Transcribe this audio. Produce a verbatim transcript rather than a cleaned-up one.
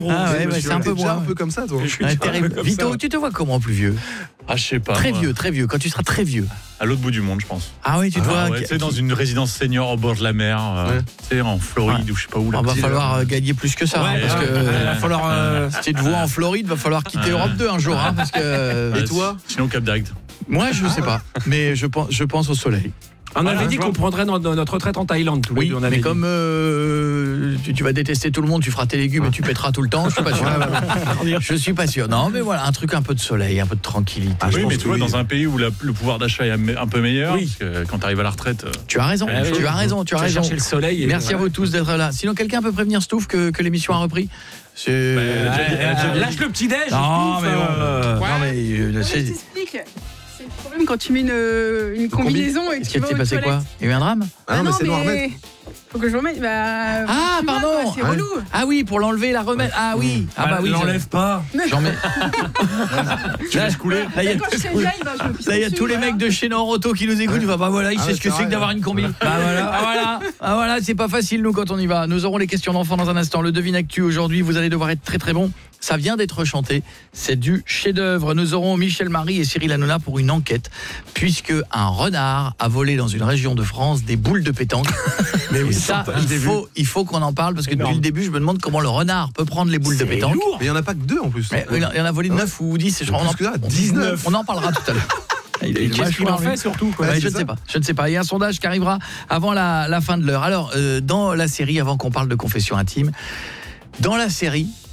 Ah ouais, bah, c'est un peu déjà moi. un peu comme ça, toi. Ouais, terrible. Vito, tu te vois comment plus vieux? Ah, je sais pas. Très moi. vieux, très vieux. Quand tu seras très vieux. À l'autre bout du monde, je pense. Ah oui, tu te Ah, vois. ouais, qui- tu sais, dans une résidence senior au bord de la mer, euh, Ouais. tu sais, en Floride ou je sais pas où. Il Là, va petit, falloir là. euh, gagner plus que ça. Ouais, hein, parce ouais, que ouais, Il va falloir. euh, si tu te vois en Floride, va falloir quitter Ouais. Europe deux un jour. Hein, parce que... Ouais, Et toi Sinon, Cap d'Agde. Moi, je sais pas. Mais je pense, je pense au soleil. On avait Voilà, dit je qu'on vois. prendrait no- no- notre retraite en Thaïlande tous les Oui, deux. On avait mais dit. comme euh, tu, tu vas détester tout le monde, tu feras tes légumes et tu pèteras tout le temps, je suis pas sûr. Je suis pas sûr. Non, mais voilà, un truc un peu de soleil, un peu de tranquillité. Ah, je oui, pense mais que tu vois, oui. dans un pays où la- le pouvoir d'achat est un peu meilleur, Oui. parce que quand tu arrives à la retraite. euh, Tu as raison, Ah oui. tu as raison, tu as Tu vas raison. chercher le soleil. et- Merci à vous tous d'être là. Sinon, quelqu'un peut prévenir Stouff que, que l'émission a repris? C'est... Ouais, déjà dit- lâche le petit déj. Non, mais bon, euh, non, mais euh, Non, mais c'est- je t'explique. C'est le problème quand tu mets une, une combinaison et que Qu'est-ce tu qui vas s'est aux passé toilettes. quoi? Il y a eu un drame? Ah non, mais c'est noir net. Faut que je remette. Bah, Ah, tu vois, pardon. quoi, C'est Ouais. relou. Ah oui, pour l'enlever, la remettre. Ah oui. Ah bah oui. l'enlève pas. J'en mets. Tu laisses couler. Là, il y a, Quand je sais bien, il va, je me pisse là, il y a dessus, tous les voilà. mecs de chez Nord-Auto qui nous écoutent. Tu vas, bah voilà, il Ah sait ouais, ce que c'est c'est que vrai, d'avoir hein. une combi. Bah voilà, ah voilà, ah voilà, c'est pas facile nous quand on y va. Nous aurons les questions d'enfants dans un instant. Le devine actu aujourd'hui, vous allez devoir être très très bon. Ça vient d'être chanté, c'est du chef-d'œuvre. Nous aurons Michel Marie et Cyril Hanouna pour une enquête, puisque un renard a volé dans une région de France des boules de pétanque. Mais oui, ça, ça, il j'ai faut, il faut qu'on en parle, parce que Énorme. depuis le début, je me demande comment le renard peut prendre les boules de pétanque. Mais il y en a pas que deux en plus. Mais il en a volé neuf ou dix, je crois. On en- Plus que ça, dix-neuf. On en parlera tout à l'heure. Il Et est qu'est-ce qu'il en vachement, lui. fait surtout quoi. Ouais, Ouais, je c'est ne ça. sais pas, je ne sais pas. Il y a un sondage qui arrivera avant la, la fin de l'heure. Alors, euh, dans la série, avant qu'on parle de confession intime, dans la série,